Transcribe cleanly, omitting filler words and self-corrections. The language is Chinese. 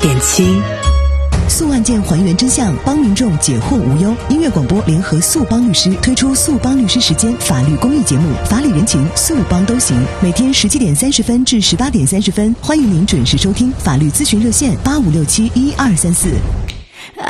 98.7。 诉案件还原真相，帮民众解惑无忧。音乐广播联合诉帮律师推出诉帮律师时间法律公益节目，法理人情，诉帮都行。每天17点30分至18点30分，欢迎您准时收听。法律咨询热线85671234。